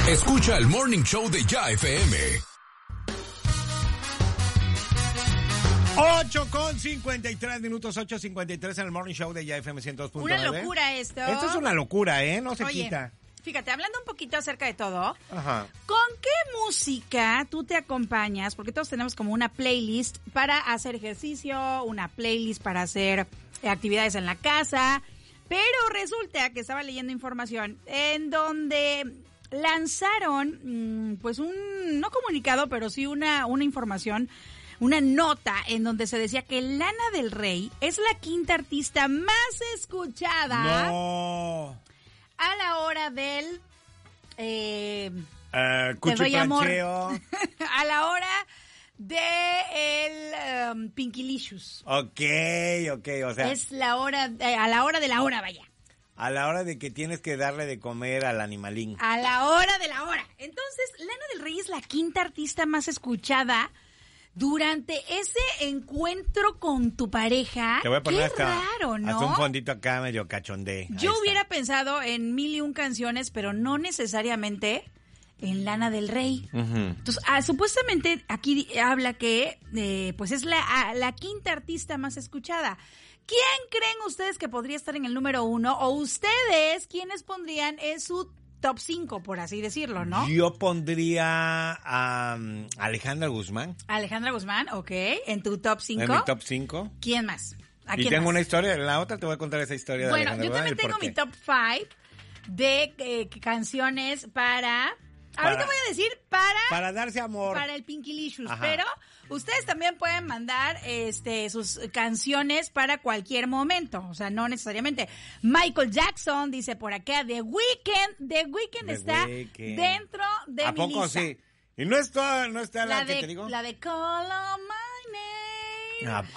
Escucha el Morning Show de Ya FM. 8:53, 8:53 en el Morning Show de Ya FM 102.9. Una locura esto. Esto es una locura, no se Oye, quita. Fíjate, hablando un poquito acerca de todo, Ajá. ¿con qué música tú te acompañas? Porque todos tenemos como una playlist para hacer ejercicio, una playlist para hacer actividades en la casa, pero resulta que estaba leyendo información en donde lanzaron pues un, no comunicado, pero sí una información, una nota en donde se decía que Lana del Rey es la quinta artista más escuchada a la hora del cuchiplancheo. a la hora de el Pinkilicious. Ok, o sea. Es la hora, a la hora de la hora, vaya. A la hora de que tienes que darle de comer al animalín. A la hora de la hora. Entonces, Lana del Rey es la quinta artista más escuchada durante ese encuentro con tu pareja. Te voy a poner Qué raro, ¿no? hasta un fondito acá medio cachondé. Yo hubiera pensado en 1001 canciones, pero no necesariamente en Lana del Rey. Uh-huh. Entonces, supuestamente aquí habla que pues es la quinta artista más escuchada. ¿Quién creen ustedes que podría estar en el número 1? O ustedes, ¿quiénes pondrían en su top 5, por así decirlo, no? Yo pondría a Alejandra Guzmán. Alejandra Guzmán, ok. ¿En tu top 5? En mi top 5. ¿Quién más? Y tengo una historia, en la otra te voy a contar esa historia de Bueno, Alejandra yo también Guzmán, tengo mi top 5 de canciones para... Ahorita voy a decir para darse amor. Para el Pinkilicious, Ajá. pero ustedes también pueden mandar sus canciones para cualquier momento, o sea, no necesariamente. Michael Jackson dice por acá, The Weeknd está dentro de ¿A mi poco lista. sí? Y no está la que te digo. La de Call on My Name.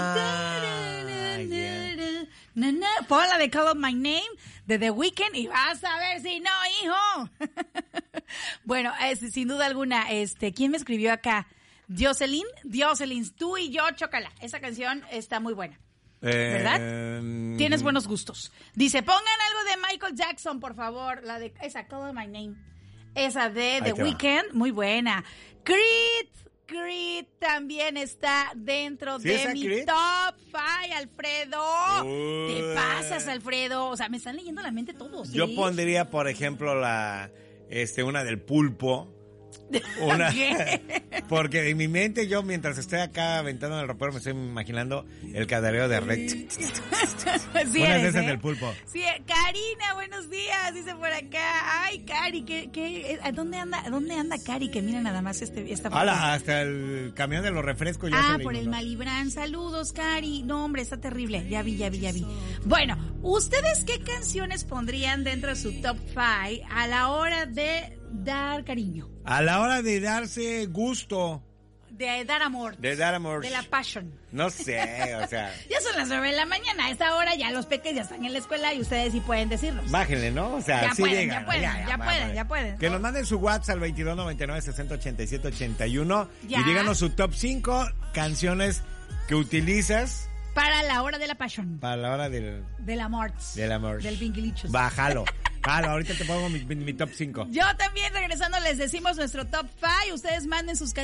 Pon la de Call on My Name de The Weeknd y vas a ver si no, hijo. Bueno, sin duda alguna, ¿quién me escribió acá? Dioselin, tú y yo, chócala. Esa canción está muy buena. ¿Verdad? Tienes buenos gustos. Dice, pongan algo de Michael Jackson, por favor. La de esa, Call on My Name. Esa de The Weeknd, muy buena. Creed también está dentro de mi Creed? top 5, Alfredo. Te pasas, Alfredo. O sea, me están leyendo la mente todos. Yo pondría, por ejemplo, una del Pulpo. Una, porque en mi mente yo, mientras estoy acá aventando en el ropero, me estoy imaginando el cadareo de Red. Sí, una de esas del Pulpo. Sí, Karina, buenos días, dice por acá. Ay, Cari, ¿dónde anda Cari? Que mira nada más esta foto. Hola, hasta el camión de los refrescos ya se por el Malibran. Saludos, Cari. No, hombre, está terrible. Ya vi. Bueno, ¿ustedes qué canciones pondrían dentro de su top 5 a la hora de dar cariño? A la hora de darse gusto. De dar amor. De dar amor. De la passion. No sé, o sea. Ya son las 9 de la mañana. A esta hora ya los peques ya están en la escuela y ustedes sí pueden decirnos. Bájenle, ¿no? O sea, ya sí pueden, llegan. Ya pueden. Que nos manden su WhatsApp al 2299-608781 ya. Y díganos su top 5 canciones que utilizas para la hora de la passion. Para la hora del amor. Del amor. Del Pinkilicious. Bájalo. Ahorita te pongo mi top 5. Yo también, regresando, les decimos nuestro top 5. Ustedes manden sus